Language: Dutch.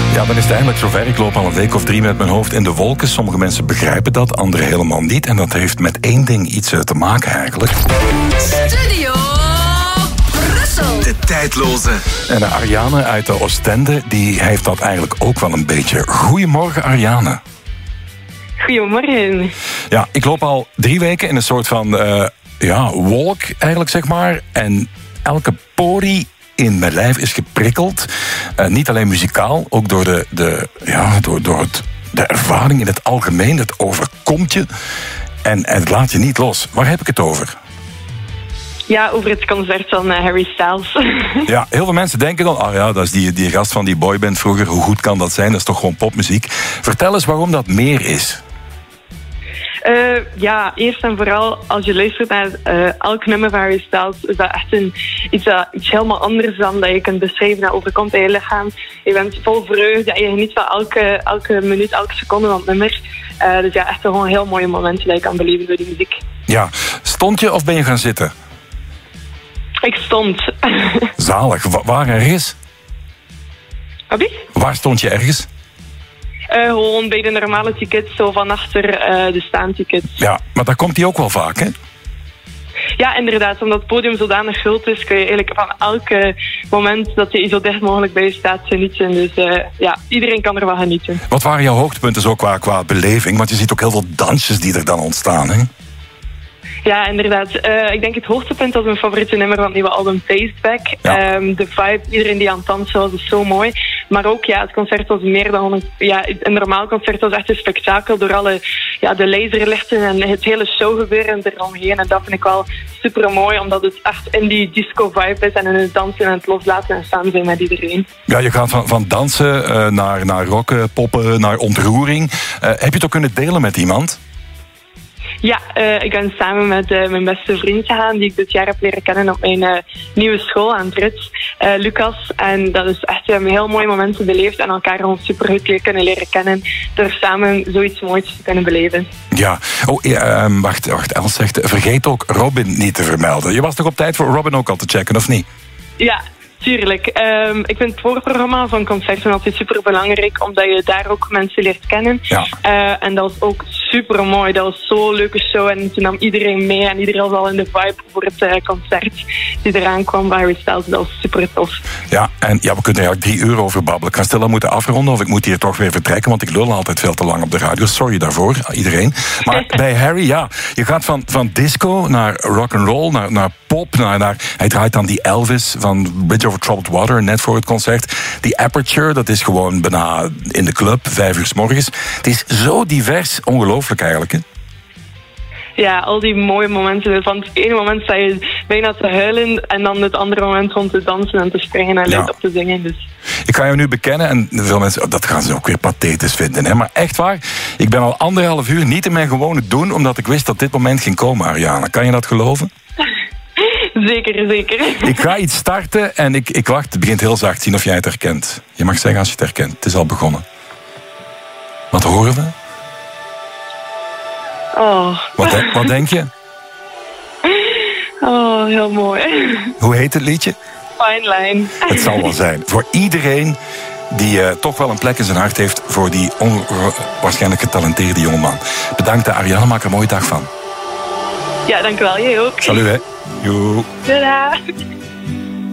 Ja, dan is het eindelijk zover. Ik loop al een week of 3 met mijn hoofd in de wolken. Sommige mensen begrijpen dat, anderen helemaal niet. En dat heeft met één ding iets te maken eigenlijk. Studio Brussel. De tijdloze. En Ariane uit de Oostende, die heeft dat eigenlijk ook wel een beetje. Goedemorgen, Ariane. Goedemorgen. Ja, ik loop al 3 weken in een soort van wolk eigenlijk, zeg maar. En elke porie in mijn lijf is geprikkeld. Niet alleen muzikaal, ook door de ervaring in het algemeen. Het overkomt je en het laat je niet los. Waar heb ik het over? Ja, over het concert van Harry Styles. Ja, heel veel mensen denken dan, dat is die gast van die boyband vroeger. Hoe goed kan dat zijn? Dat is toch gewoon popmuziek? Vertel eens waarom dat meer is. Eerst en vooral, als je luistert naar elk nummer van Harry Styles, is dat echt iets helemaal anders dan dat je kunt beschrijven. Dat overkomt in je lichaam. Je bent vol vreugde en je geniet van elke minuut, elke seconde van het nummer. Dus ja, echt gewoon heel mooie momenten die je kan beleven door die muziek. Ja, stond je of ben je gaan zitten? Ik stond. Zalig. Waar ergens? Oké? Waar stond je ergens? Gewoon bij de normale tickets, zo van achter de staantickets. Ja, maar daar komt die ook wel vaak, hè? Ja, inderdaad. Omdat het podium zodanig groot is, kun je eigenlijk van elke moment dat je zo dicht mogelijk bij je staat genieten. Dus iedereen kan er wel genieten. Wat waren jouw hoogtepunten zo qua beleving? Want je ziet ook heel veel dansjes die er dan ontstaan, hè? Ja, inderdaad. Ik denk het hoogtepunt was mijn favoriete nummer van het nieuwe album Tasteback. Ja. De vibe, iedereen die aan het dansen was, is zo mooi. Maar ook, het concert was meer dan een normaal concert was echt een spektakel door alle de laserlichten en het hele showgebeuren eromheen. En dat vind ik wel super mooi, omdat het echt in die disco-vibe is en in het dansen en het loslaten en samen zijn met iedereen. Ja, je gaat van dansen naar rocken, poppen, naar ontroering. Heb je het ook kunnen delen met iemand? Ja, ik ben samen met mijn beste vriend gegaan, die ik dit jaar heb leren kennen op mijn nieuwe school aan het Rits, Lucas. En dat is echt heel mooie momenten beleefd en elkaar gewoon super goed kunnen leren kennen door samen zoiets moois te kunnen beleven. Ja, wacht, Els zegt, vergeet ook Robin niet te vermelden. Je was toch op tijd voor Robin ook al te checken, of niet? Ja. Tuurlijk. Ik vind het voorprogramma van concerten altijd super belangrijk, omdat je daar ook mensen leert kennen. Ja. En dat was ook super mooi. Dat was zo'n leuke show en toen nam iedereen mee en iedereen was al in de vibe voor het concert die eraan kwam bij Harry Styles. Dat was super tof. Ja, en we kunnen eigenlijk 3 uur over babbelen. Ik kan stilaan moeten afronden of ik moet hier toch weer vertrekken, want ik lul altijd veel te lang op de radio. Sorry daarvoor, iedereen. Maar bij Harry, je gaat van disco naar rock'n'roll, naar pop, hij draait dan die Elvis van Bridge Over Troubled Water, net voor het concert. Die Aperture, dat is gewoon bijna in de club, 5 uur 's morgens. Het is zo divers, ongelooflijk eigenlijk, hè? Ja, al die mooie momenten. Van het ene moment sta je bijna te huilen en dan het andere moment rond te dansen en te springen en luid op te zingen. Dus. Ik ga jou nu bekennen, en veel mensen, dat gaan ze ook weer pathetisch vinden, hè? Maar echt waar, ik ben al 1,5 uur niet in mijn gewone doen, omdat ik wist dat dit moment ging komen, Ariane. Kan je dat geloven? Zeker. Ik ga iets starten en ik wacht. Het begint heel zacht. Zien of jij het herkent. Je mag zeggen als je het herkent. Het is al begonnen. Wat horen we? Oh. Wat denk je? Oh, heel mooi. Hoe heet het liedje? Fine Line. Het zal wel zijn. Voor iedereen die toch wel een plek in zijn hart heeft voor die waarschijnlijk getalenteerde jongeman. Bedankt, Ariane. Maak er een mooie dag van. Ja, dankjewel. Jij ook. Salut, hè. Joe. Tada.